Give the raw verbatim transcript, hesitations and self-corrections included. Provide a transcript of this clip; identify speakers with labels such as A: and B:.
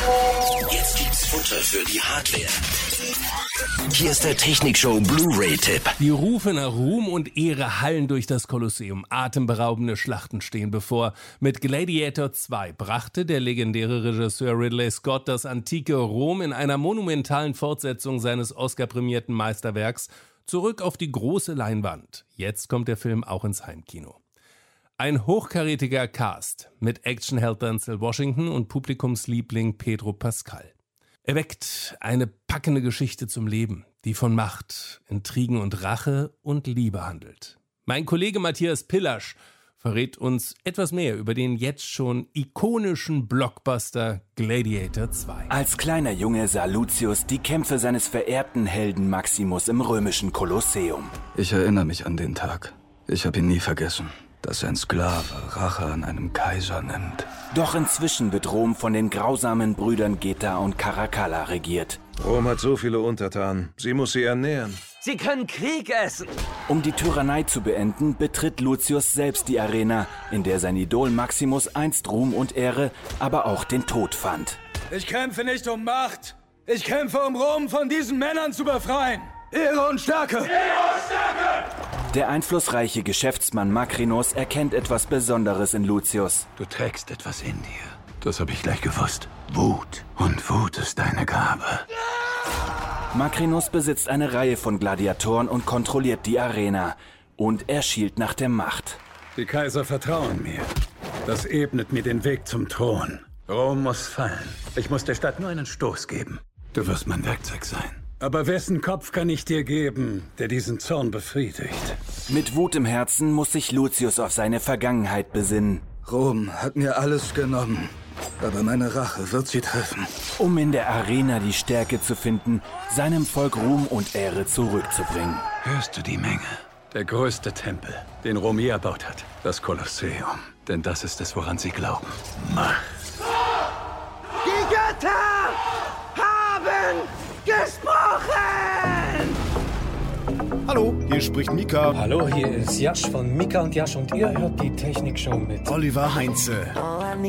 A: Jetzt gibt's Futter für die Hardware. Hier ist der Technikshow Blu-ray-Tipp.
B: Die Rufe nach Ruhm und Ehre hallen durch das Kolosseum. Atemberaubende Schlachten stehen bevor. Mit Gladiator zwei brachte der legendäre Regisseur Ridley Scott das antike Rom in einer monumentalen Fortsetzung seines Oscar-prämierten Meisterwerks zurück auf die große Leinwand. Jetzt kommt der Film auch ins Heimkino. Ein hochkarätiger Cast mit Actionheld Denzel Washington und Publikumsliebling Pedro Pascal. Er weckt eine packende Geschichte zum Leben, die von Macht, Intrigen und Rache und Liebe handelt. Mein Kollege Matthias Pillasch verrät uns etwas mehr über den jetzt schon ikonischen Blockbuster Gladiator zwei.
C: Als kleiner Junge sah Lucius die Kämpfe seines verehrten Helden Maximus im römischen Kolosseum.
D: Ich erinnere mich an den Tag. Ich habe ihn nie vergessen. Dass ein Sklave Rache an einem Kaiser nimmt.
C: Doch inzwischen wird Rom von den grausamen Brüdern Geta und Caracalla regiert.
E: Rom hat so viele Untertanen. Sie muss sie ernähren.
F: Sie können Krieg essen.
C: Um die Tyrannei zu beenden, betritt Lucius selbst die Arena, in der sein Idol Maximus einst Ruhm und Ehre, aber auch den Tod fand.
G: Ich kämpfe nicht um Macht. Ich kämpfe, um Rom von diesen Männern zu befreien. Ehre und Stärke! Ehre und Stärke!
C: Der einflussreiche Geschäftsmann Makrinos erkennt etwas Besonderes in Lucius.
D: Du trägst etwas in dir. Das habe ich gleich gewusst. Wut. Und Wut ist deine Gabe.
C: Makrinos besitzt eine Reihe von Gladiatoren und kontrolliert die Arena. Und er schielt nach der Macht.
H: Die Kaiser vertrauen mir. Das ebnet mir den Weg zum Thron. Rom muss fallen. Ich muss der Stadt nur einen Stoß geben.
D: Du wirst mein Werkzeug sein.
H: Aber wessen Kopf kann ich dir geben, der diesen Zorn befriedigt?
C: Mit Wut im Herzen muss sich Lucius auf seine Vergangenheit besinnen.
D: Rom hat mir alles genommen, aber meine Rache wird sie treffen.
C: Um in der Arena die Stärke zu finden, seinem Volk Ruhm und Ehre zurückzubringen.
D: Hörst du die Menge?
H: Der größte Tempel, den Rom je erbaut hat. Das Kolosseum. Denn das ist es, woran sie glauben. Macht.
F: Die Götter haben gesprochen!
I: Hallo, hier spricht Mika.
J: Hallo, hier ist Jasch von Mika und Jasch und ihr hört die Technikshow mit
I: Oliver Heinze.